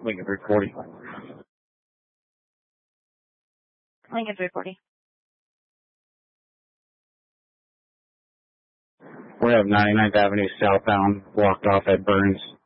Lincoln 340. Lincoln 340. We have 99th Avenue southbound blocked off at Burns.